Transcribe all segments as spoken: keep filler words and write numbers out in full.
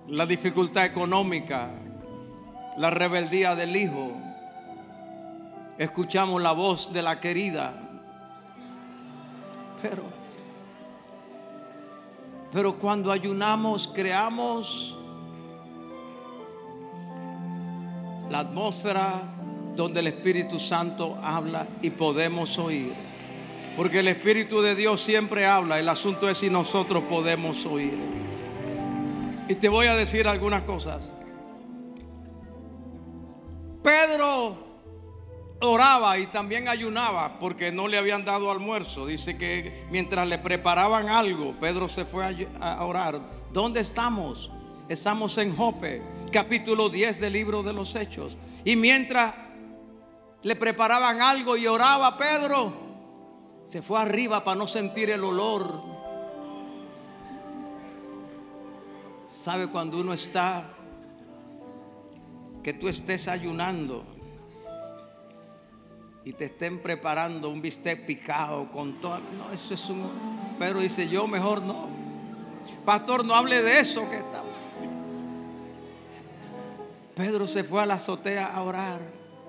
la dificultad económica, la rebeldía del hijo. Escuchamos la voz de la querida, pero, pero cuando ayunamos creamos la atmósfera donde el Espíritu Santo habla y podemos oír. Porque el Espíritu de Dios siempre habla. El asunto es si nosotros podemos oír. Y te voy a decir algunas cosas. Pedro oraba y también ayunaba porque no le habían dado almuerzo. Dice que mientras le preparaban algo, Pedro se fue a orar. ¿Dónde estamos? Estamos en Jope, capítulo diez del libro de los Hechos. Y mientras le preparaban algo y oraba, Pedro se fue arriba para no sentir el olor. ¿Sabe cuando uno está, que tú estés ayunando y te estén preparando un bistec picado con todo? No, eso es un... Pedro dice, yo mejor no. Pastor, no hable de eso que está. Pedro se fue a la azotea a orar.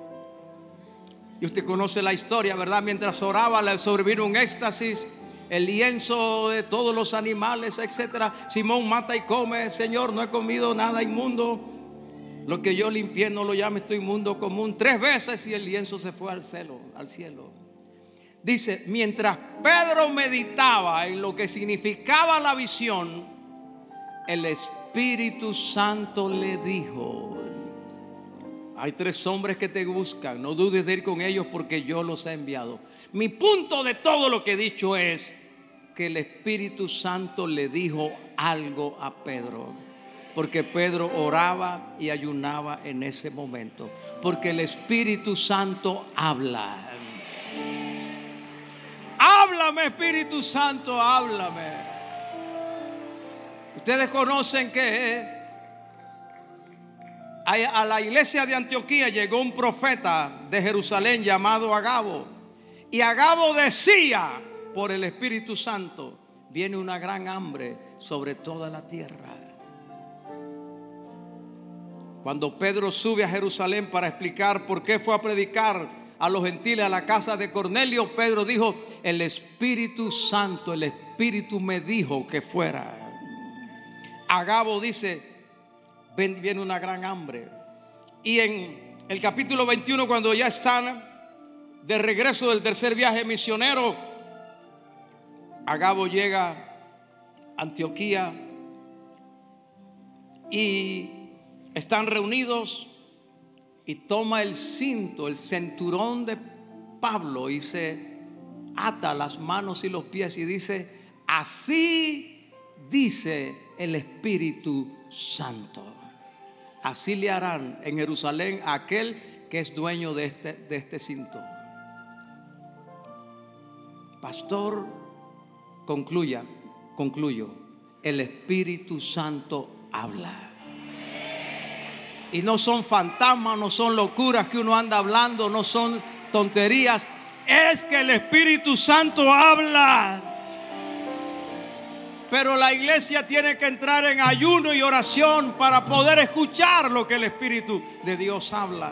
Y usted conoce la historia, ¿verdad? Mientras oraba le sobrevino un éxtasis. El lienzo de todos los animales, etcétera. Simón mata y come. Señor, no he comido nada inmundo. Lo que yo limpié no lo llame esto inmundo común. Tres veces y el lienzo se fue al cielo, al cielo. Dice, mientras Pedro meditaba en lo que significaba la visión, el Espíritu Santo le dijo: hay tres hombres que te buscan, no dudes de ir con ellos porque yo los he enviado. Mi punto de todo lo que he dicho es que el Espíritu Santo le dijo algo a Pedro, porque Pedro oraba y ayunaba en ese momento, porque el Espíritu Santo habla. Háblame, Espíritu Santo, háblame. Ustedes conocen que a la iglesia de Antioquía llegó un profeta de Jerusalén llamado Agabo. Y Agabo decía por el Espíritu Santo: viene una gran hambre sobre toda la tierra. Cuando Pedro sube a Jerusalén para explicar por qué fue a predicar a los gentiles a la casa de Cornelio, Pedro dijo: el Espíritu Santo, el Espíritu me dijo que fuera. Agabo dice: viene una gran hambre. Y en el capítulo veintiuno, cuando ya están de regreso del tercer viaje misionero, Agabo llega a Antioquía y están reunidos, y toma el cinto, el cinturón de Pablo, y se ata las manos y los pies y dice: así dice el Espíritu Santo, así le harán en Jerusalén a aquel que es dueño de este, de este cinto. Pastor, concluya, concluyo. El Espíritu Santo habla. Y no son fantasmas, no son locuras que uno anda hablando, no son tonterías. Es que el Espíritu Santo habla. Pero la iglesia tiene que entrar en ayuno y oración para poder escuchar lo que el Espíritu de Dios habla.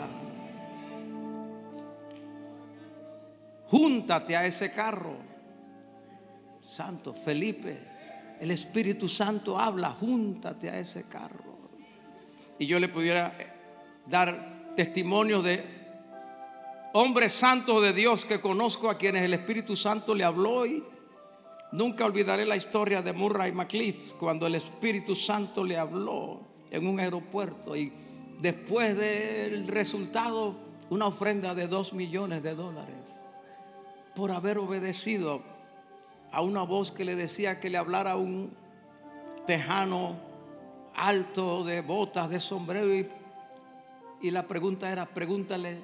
Júntate a ese carro. Santo Felipe, el Espíritu Santo habla, júntate a ese carro. Y yo le pudiera dar testimonios de hombres santos de Dios que conozco, a quienes el Espíritu Santo le habló. Y nunca olvidaré la historia de Murray McLeaf, cuando el Espíritu Santo le habló en un aeropuerto, y después del resultado, una ofrenda de dos millones de dólares por haber obedecido a una voz que le decía que le hablara a un tejano alto de botas, de sombrero, y, y la pregunta era: pregúntale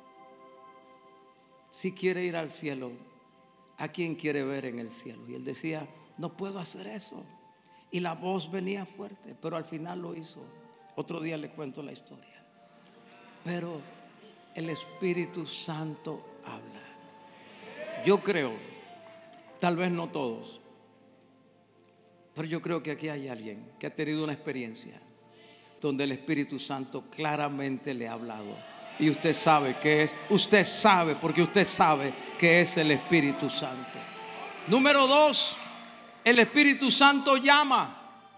si quiere ir al cielo. ¿A quién quiere ver en el cielo? Y él decía: no puedo hacer eso. Y la voz venía fuerte, pero al final lo hizo. Otro día le cuento la historia. Pero el Espíritu Santo habla. Yo creo, tal vez no todos, pero yo creo que aquí hay alguien que ha tenido una experiencia donde el Espíritu Santo claramente le ha hablado. Y usted sabe que es, usted sabe, porque usted sabe que es el Espíritu Santo. Número dos, el Espíritu Santo llama.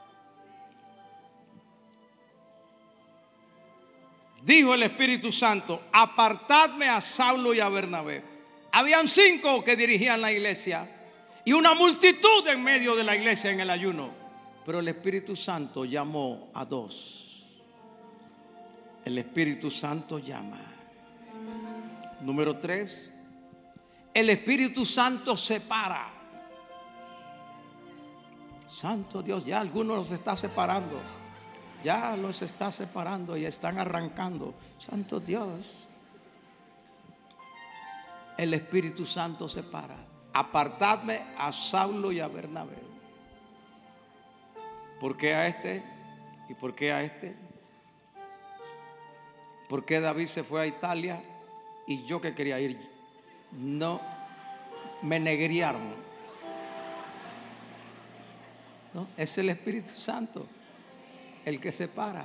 Dijo el Espíritu Santo: apartadme a Saulo y a Bernabé. Habían cinco que dirigían la iglesia y una multitud en medio de la iglesia en el ayuno. Pero el Espíritu Santo llamó a dos. El Espíritu Santo llama. Número tres, el Espíritu Santo separa. Santo Dios, ya algunos los está separando. Ya los está separando y están arrancando. Santo Dios. El Espíritu Santo separa. Apartadme a Saulo y a Bernabé. ¿Por qué a este? ¿Y por qué a este? ¿Por qué David se fue a Italia y yo que quería ir? No, me negriaron. No, es el Espíritu Santo el que separa.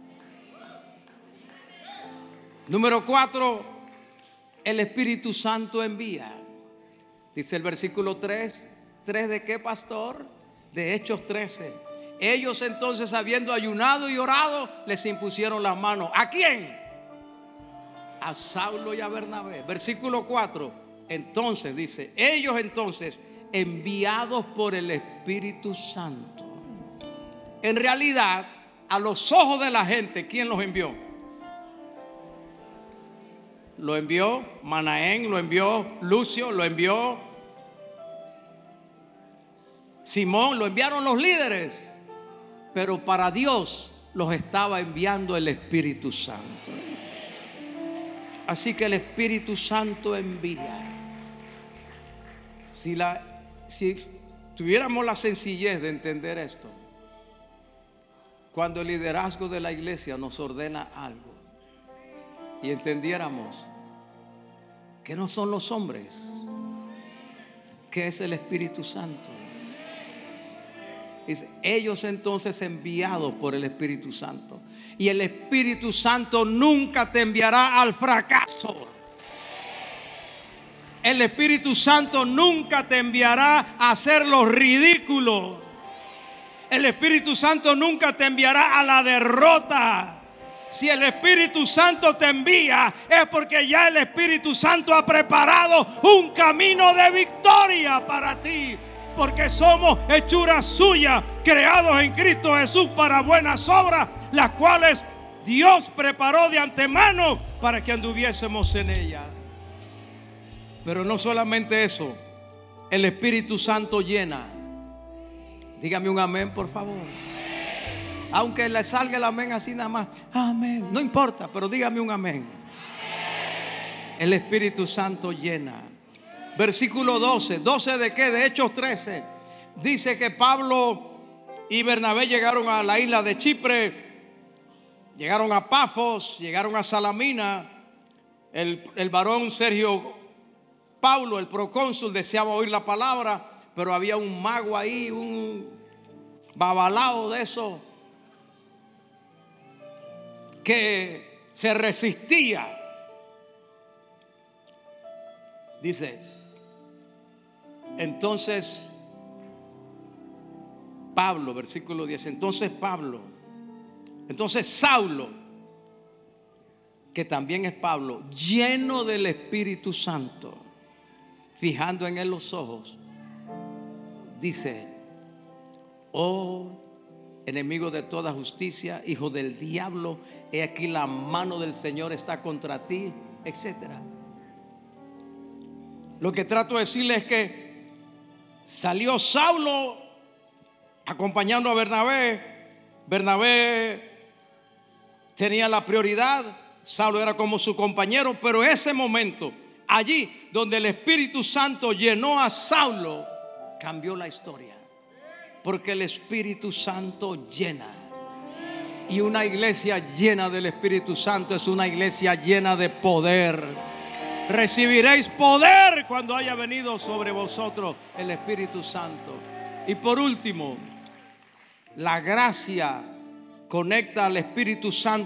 Número cuatro, el Espíritu Santo envía. Dice el versículo tres. ¿tres de qué, pastor? De Hechos trece. Ellos entonces, habiendo ayunado y orado, les impusieron las manos. ¿A quién? A Saulo y a Bernabé. Versículo cuatro. Entonces dice, ellos entonces, enviados por el Espíritu Santo. En realidad, a los ojos de la gente, ¿quién los envió? Lo envió Manaén, lo envió Lucio, lo envió Simón, lo enviaron los líderes. Pero para Dios los estaba enviando el Espíritu Santo. Así que el Espíritu Santo envía. Si, la, si tuviéramos la sencillez de entender esto, cuando el liderazgo de la iglesia nos ordena algo y entendiéramos que no son los hombres, que es el Espíritu Santo. Dice, ellos entonces enviados por el Espíritu Santo. Y el Espíritu Santo nunca te enviará al fracaso. El Espíritu Santo nunca te enviará a hacer lo ridículo. El Espíritu Santo nunca te enviará a la derrota. Si el Espíritu Santo te envía, es porque ya el Espíritu Santo ha preparado un camino de victoria para ti. Porque somos hechuras suyas, creados en Cristo Jesús para buenas obras, las cuales Dios preparó de antemano para que anduviésemos en ellas. Pero no solamente eso, el Espíritu Santo llena. Dígame un amén, por favor. Aunque le salga el amén así nada más, amén, no importa, pero dígame un amén. El Espíritu Santo llena. Versículo doce. ¿doce de qué? De Hechos trece. Dice que Pablo y Bernabé llegaron a la isla de Chipre, llegaron a Pafos, llegaron a Salamina. El, el varón Sergio Paulo, el procónsul, deseaba oír la palabra, pero había un mago ahí, un babalao de eso, que se resistía. Dice, entonces Pablo, versículo diez, entonces Pablo, entonces Saulo, que también es Pablo, lleno del Espíritu Santo, fijando en él los ojos, dice, oh enemigo de toda justicia, hijo del diablo, he aquí la mano del Señor está contra ti, etcétera. Lo que trato de decirles es que salió Saulo acompañando a Bernabé. Bernabé tenía la prioridad, Saulo era como su compañero, pero ese momento, allí donde el Espíritu Santo llenó a Saulo, cambió la historia. Porque el Espíritu Santo llena. Y una iglesia llena del Espíritu Santo es una iglesia llena de poder. Recibiréis poder cuando haya venido sobre vosotros el Espíritu Santo. Y por último, la gracia conecta al Espíritu Santo